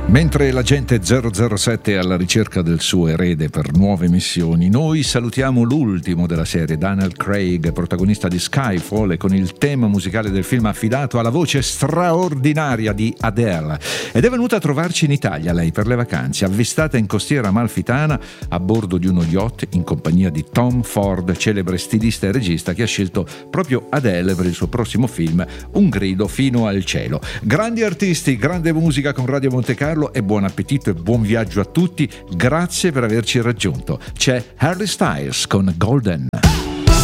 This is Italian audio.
Mentre l'agente 007 è alla ricerca del suo erede per nuove missioni, noi salutiamo l'ultimo della serie, Daniel Craig, protagonista di Skyfall, e con il tema musicale del film affidato alla voce straordinaria di Adele. Ed è venuta a trovarci in Italia lei per le vacanze, avvistata in costiera amalfitana a bordo di uno yacht in compagnia di Tom Ford, celebre stilista e regista che ha scelto proprio Adele per il suo prossimo film Un grido fino al cielo. Grandi artisti, grande musica con Radio Monte Carlo e buon appetito e buon viaggio a tutti. Grazie per averci raggiunto. C'è Harry Styles con Golden.